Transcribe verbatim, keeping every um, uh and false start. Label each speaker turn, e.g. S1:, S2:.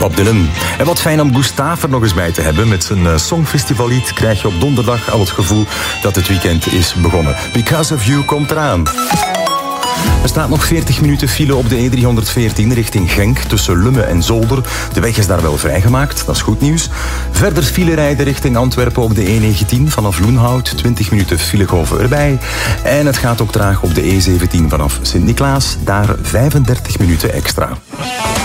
S1: Bob Dylan. En wat fijn om Gustav er nog eens bij te hebben. Met zijn Songfestivallied krijg je op donderdag al het gevoel dat het weekend is begonnen. Because of You komt eraan. Er staat nog veertig minuten file op de E driehonderdveertien richting Genk tussen Lumme en Zolder. De weg is daar wel vrijgemaakt, dat is goed nieuws. Verder file rijden richting Antwerpen op de E negentien vanaf Loenhout. twintig minuten filegolven erbij. En het gaat ook traag op de E zeventien vanaf Sint-Niklaas. Daar vijfendertig minuten extra.